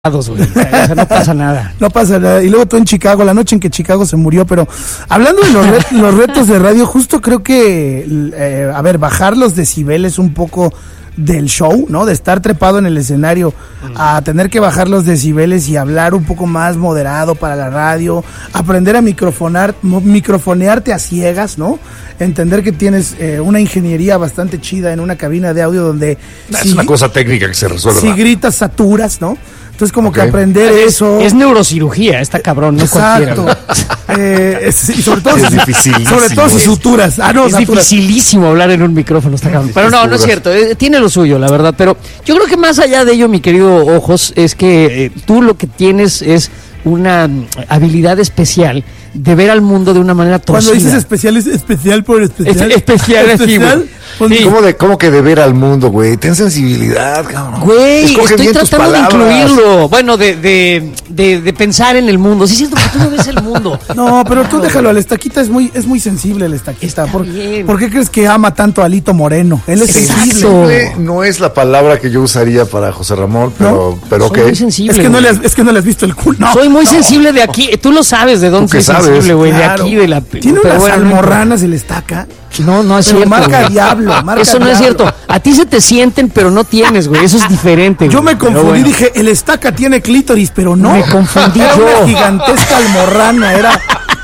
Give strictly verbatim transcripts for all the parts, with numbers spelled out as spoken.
Güey. O sea, no pasa nada. No pasa nada. Y luego tú en Chicago, la noche en que Chicago se murió. Pero hablando de los, re- los retos de radio, justo creo que, eh, a ver, bajar los decibeles un poco del show, ¿no? De estar trepado en el escenario a tener que bajar los decibeles y hablar un poco más moderado para la radio, aprender a microfonar, microfonearte a ciegas, ¿no? Entender que tienes eh, una ingeniería bastante chida en una cabina de audio donde... Es si, una cosa técnica que se resuelve. Si gritas, saturas, ¿no? Entonces como okay. que aprender es, eso... Es neurocirugía, está cabrón, no Exacto. cualquiera. eh, es, y sobre todo, es si, dificilísimo. Sobre todo si suturas. Ah, no, es saturas. dificilísimo hablar en un micrófono, está cabrón. Pero no, no es cierto, eh, tiene lo suyo, la verdad. Pero yo creo que más allá de ello, mi querido Ojos, es que eh, tú lo que tienes es una um, habilidad especial de ver al mundo de una manera torcida. Cuando dices especial, es especial por especial. Es, especial, especial. Sí, sí. ¿Cómo, de, ¿Cómo que de ver al mundo, güey? Ten sensibilidad, cabrón. Güey, Escoge estoy bien tratando tus de palabras. incluirlo. Bueno, de, de, de, de pensar en el mundo. Sí, siento que tú no ves el mundo. No, pero tú déjalo, el Estaquita es muy, es muy sensible, el Estaquita. ¿Por, ¿Por qué crees que ama tanto a Lito Moreno? Él es sensible. No es la palabra que yo usaría para José Ramón, pero, ¿no? pero Soy ok. muy sensible, es, que no le has, es que no le has visto el culo. No, soy muy no. sensible de aquí. Tú lo sabes de dónde soy sabes? sensible, güey. Claro. De aquí, de la... Tiene pero unas bueno, almorranas el Estaca. No, no es pero cierto. marca güey. diablo, marca Eso no diablo. es cierto. A ti se te sienten, pero no tienes, güey. Eso es diferente, güey. Yo me confundí, bueno. dije, el Estaca tiene clítoris, pero no. Me confundí era yo. Una gigantesca almorrana, era...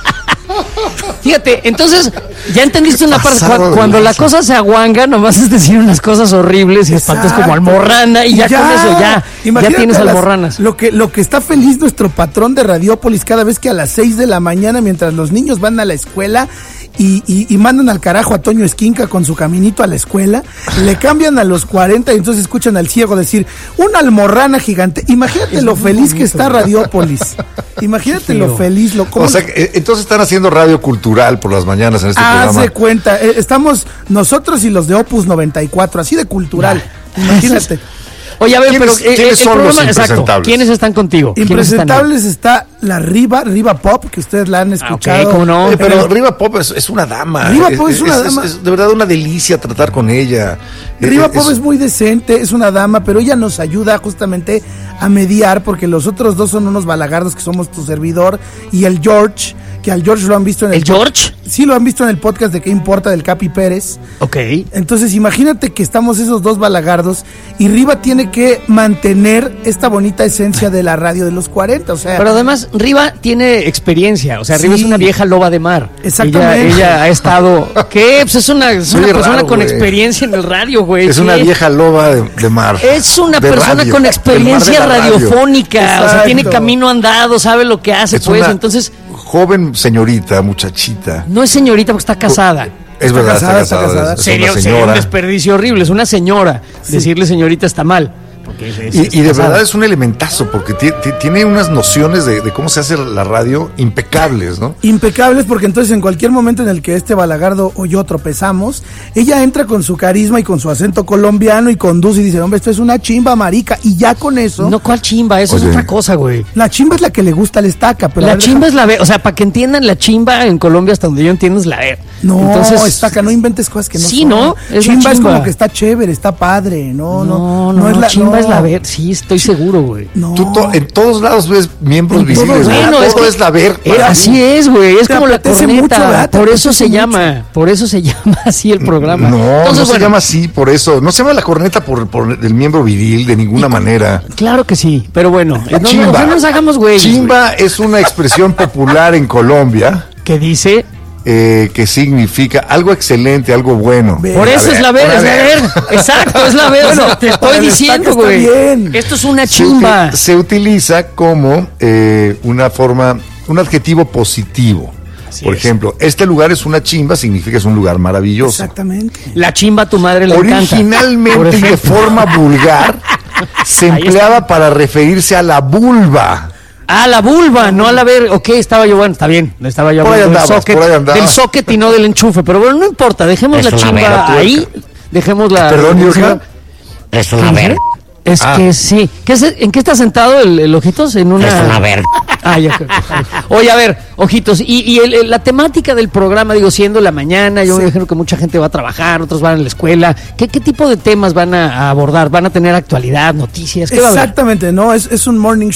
Fíjate, entonces, ya entendiste una parte. Cuando, cuando la cosa se aguanga, nomás es decir unas cosas horribles y espantas como almorrana y ya, ya con eso ya, ya tienes las, almorranas. Lo que, lo que está feliz nuestro patrón de Radiópolis cada vez que a las seis de la mañana, mientras los niños van a la escuela y, y, y mandan al carajo a Toño Esquinca con su caminito a la escuela, le cambian a los cuarenta y entonces escuchan al ciego decir, una almorrana gigante. Imagínate es lo feliz bonito, que está Radiópolis. Imagínate lo feliz. Lo, o sea, que, entonces están haciendo radio cultural por las mañanas en este Haz programa. Haz de cuenta, eh, estamos nosotros y los de Opus noventa y cuatro, así de cultural. Ya. Imagínate. Oye, a ver, pero ¿quiénes, ¿quiénes el, el son programa, los impresentables? Exacto, ¿quiénes están contigo? Impresentables está la Riva, Riva Pop, que ustedes la han escuchado. Ah, okay, ¿cómo no? Oye, pero eh, Riva Pop es, es una dama. Riva Pop es, es una es, dama. Es, es de verdad una delicia tratar con ella. Riva es, Pop es, es muy decente, es una dama, pero ella nos ayuda justamente a mediar, porque los otros dos son unos balagardos que somos tu servidor y el George, que al George lo han visto en el... ¿El George? Sí, lo han visto en el podcast de ¿Qué importa? Del Capi Pérez. Ok. Entonces imagínate que estamos esos dos balagardos y Riva tiene que mantener esta bonita esencia de la radio de los cuarenta, o sea... Pero además Riva tiene experiencia, o sea, Riva sí. es una vieja loba de mar. Exactamente. Ella, ella ha estado... ¿Qué? Pues es una, es una persona raro, con güey. experiencia en el radio, güey. Es ¿qué? una vieja loba de, de mar. Es una de persona radio, con experiencia radiofónica, radio. O sea, tiene camino andado, sabe lo que hace, es pues, una entonces... joven señorita, muchachita. No es señorita porque está casada. Es verdad, está casada. está casada. Está casada. Es, es sería, una sería señora. un desperdicio horrible, es una señora. Sí. Decirle señorita está mal. Porque es, es, y, es y de casada. Verdad es un elementazo, porque t- t- tiene unas nociones de, de cómo se hace la radio impecables, ¿no? Impecables, porque entonces en cualquier momento en el que este balagardo o yo tropezamos, ella entra con su carisma y con su acento colombiano y conduce y dice, hombre, esto es una chimba marica, y ya con eso... No, ¿cuál chimba? Eso Oye, es otra cosa, güey. La chimba es la que le gusta al Estaca, pero... La ver, chimba deja... es la ver, o sea, para que entiendan, la chimba en Colombia, hasta donde yo entiendo, es la ver. No, Entonces, Estaca, no inventes cosas que no sí, son. ¿no? Es chimba, chimba es como que está chévere, está padre, no, no, no, no, no, no es la chimba no. es la ver, sí, estoy seguro, güey. No. Tú to- en todos lados ves miembros en visibles, todos, bueno, todo es, que, es la ver. Eh, así es, güey, es te como la corneta, mucho, ¿verdad? por eso se mucho. llama, por eso se llama así el programa. No, Entonces, no bueno, se llama así por eso, no se llama la corneta por, por el miembro viril de ninguna manera. Claro que sí, pero bueno, no, chimba, no, no nos hagamos güey. Chimba wey. Es una expresión popular en Colombia. ¿Qué dice? Eh, que significa algo excelente, algo bueno. Ver, por eso ver, es la ver, es la ver. Exacto, es la ver. Bueno, o sea, te estoy diciendo, güey. Esto es una chimba. Se, se utiliza como eh, una forma, un adjetivo positivo. Así Por es. ejemplo, este lugar es una chimba, significa es un lugar maravilloso. Exactamente. La chimba a tu madre le encanta. Originalmente y de forma vulgar se empleaba para referirse a la vulva. Ah, la vulva, no a la ver, ok, estaba yo, bueno, está bien, estaba yo hablando del socket, del socket y no del enchufe, pero bueno, no importa, dejemos la chimba ahí, dejemos la... Perdón, Yurka. Es la ver. Es Ah. que sí. ¿Qué es, ¿En qué está sentado el, el Ojitos? En una... Es una verga. Ah, ya, oye, a ver, Ojitos, y, y el- el- la temática del programa, digo, siendo la mañana, yo Sí. me imagino que mucha gente va a trabajar, otros van a la escuela. ¿Qué, qué tipo de temas van a, a abordar? ¿Van a tener actualidad, noticias? ¿Qué va a haber? Exactamente, no, es, es un morning